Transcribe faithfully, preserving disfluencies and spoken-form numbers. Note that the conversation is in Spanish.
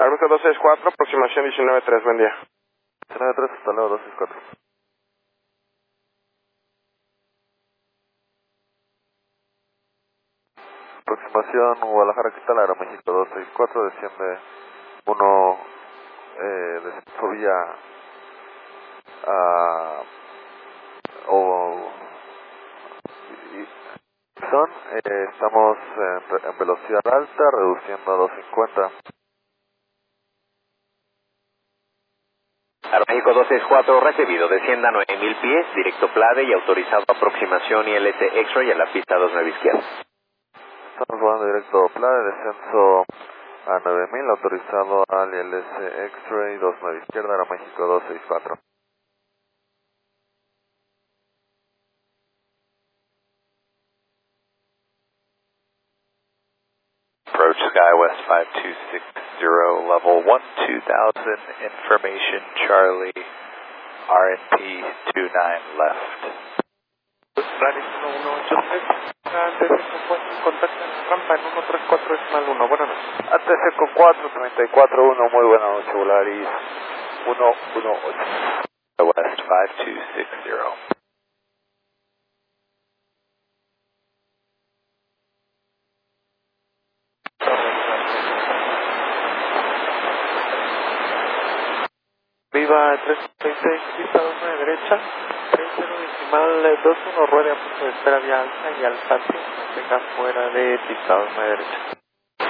Aeroméxico dos seis cuatro, aproximación diecinueve tres, buen día. diecinueve tres, hasta luego, dos seis cuatro. Aproximación Guadalajara, ¿qué tal? Aeroméxico dos seis cuatro, desciende uno eh, de subía a o y- son, eh, estamos en, en velocidad alta, reduciendo a doscientos cincuenta. Aeroméxico dos seis cuatro, recibido, descienda a nueve mil pies, directo Plade y autorizado aproximación I L S X-Ray a la pista dos nueve izquierda. Estamos volando directo Plade, descenso a nueve mil, autorizado al I L S X-Ray dos nueve izquierda, Aeroméxico dos seis cuatro. Approach SkyWest five two six zero, level one two thousand, information Charlie, R N P two nine left. Radio uno ocho tres, A T C con cuatro, contacto en la rampa en uno tres cuatro decimal uno, buenas noches. A T C con cuatro, treinta y cuatro uno, muy buena noche, Volaris uno uno ocho. SkyWest five two six zero. Viva tres seis seis, pista dos nueve derecha, tres cero decimal dos uno, ruede a punto de espera vía alta y al salto, mantenga fuera de pista dos nueve derecha.